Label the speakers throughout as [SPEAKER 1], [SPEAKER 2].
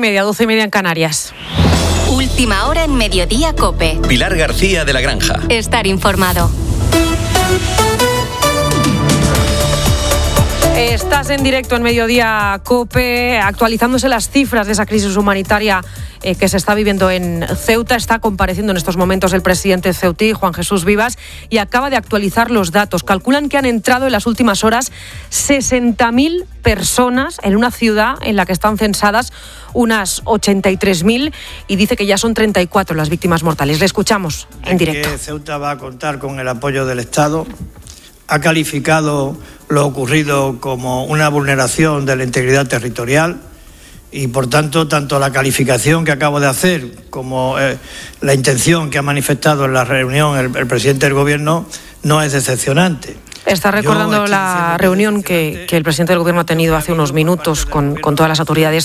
[SPEAKER 1] 11:30, 12:30 en Canarias.
[SPEAKER 2] Última hora en Mediodía COPE.
[SPEAKER 3] Pilar García de la Granja.
[SPEAKER 2] Estar informado.
[SPEAKER 1] Estás en directo en Mediodía COPE, actualizándose las cifras de esa crisis humanitaria que se está viviendo en Ceuta. Está compareciendo en estos momentos el presidente ceutí, Juan Jesús Vivas, y acaba de actualizar los datos. Calculan que han entrado en las últimas horas 60.000 personas en una ciudad en la que están censadas unas 83.000 y dice que ya son 34 las víctimas mortales. Le escuchamos en directo.
[SPEAKER 4] Ceuta va a contar con el apoyo del Estado. Ha calificado lo ocurrido como una vulneración de la integridad territorial y, por tanto la calificación que acabo de hacer como la intención que ha manifestado en la reunión el presidente del Gobierno no es decepcionante.
[SPEAKER 1] Está recordando la reunión que el presidente del Gobierno ha tenido hace unos minutos con todas las autoridades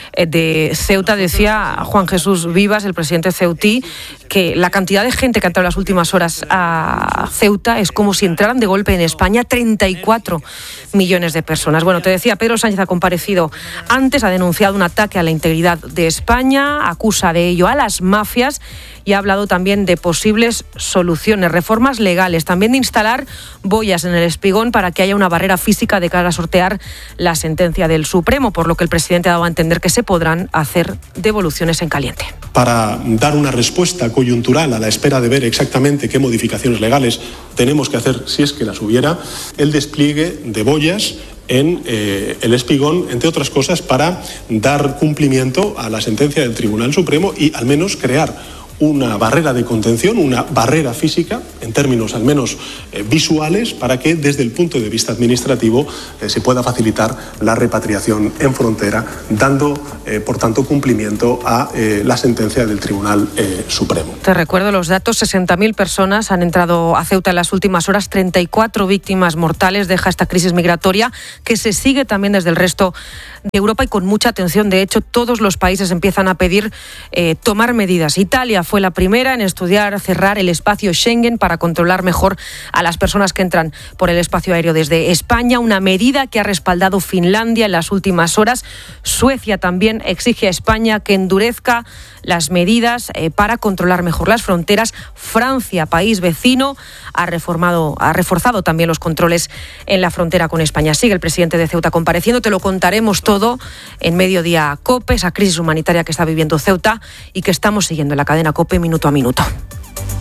[SPEAKER 1] de Ceuta. Decía Juan Jesús Vivas, el presidente ceutí, que la cantidad de gente que ha entrado en las últimas horas a Ceuta es como si entraran de golpe en España 34 millones de personas. Bueno, te decía, Pedro Sánchez ha comparecido antes, ha denunciado un ataque a la integridad de España, acusa de ello a las mafias y ha hablado también de posibles soluciones, reformas legales, también de instalar boyas en el Espigón para que haya una barrera física de cara a sortear la sentencia del Supremo, por lo que el presidente ha dado a entender que se podrán hacer devoluciones en caliente.
[SPEAKER 5] Para dar una respuesta coyuntural a la espera de ver exactamente qué modificaciones legales tenemos que hacer, si es que las hubiera, el despliegue de boyas en el Espigón, entre otras cosas, para dar cumplimiento a la sentencia del Tribunal Supremo y al menos crear una barrera de contención, una barrera física, en términos al menos visuales, para que desde el punto de vista administrativo se pueda facilitar la repatriación en frontera, dando, por tanto, cumplimiento a la sentencia del Tribunal Supremo.
[SPEAKER 1] Te recuerdo los datos: 60.000 personas han entrado a Ceuta en las últimas horas, 34 víctimas mortales. Deja esta crisis migratoria que se sigue también desde el resto de Europa y con mucha atención. De hecho, todos los países empiezan a pedir tomar medidas. Italia fue la primera en estudiar cerrar el espacio Schengen para controlar mejor a las personas que entran por el espacio aéreo desde España, una medida que ha respaldado Finlandia en las últimas horas. Suecia también exige a España que endurezca las medidas para controlar mejor las fronteras. Francia, país vecino, ha reforzado también los controles en la frontera con España. Sigue el presidente de Ceuta compareciendo, te lo contaremos todo en Mediodía COPE, esa crisis humanitaria que está viviendo Ceuta y que estamos siguiendo en la cadena COPE minuto a minuto.